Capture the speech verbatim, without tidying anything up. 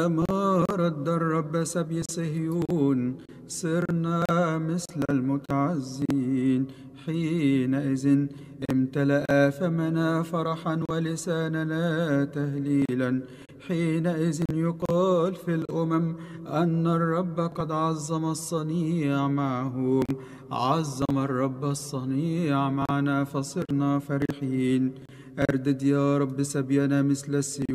ما رد الرب سبي صهيون صرنا مثل المتعزين. حينئذ امتلأ فمنا فرحا ولساننا تهليلا. حينئذ يقال في الأمم أن الرب قد عظم الصنيع معهم. عظم الرب الصنيع معنا فصرنا فرحين. أردد يا رب سبينا مثل السيول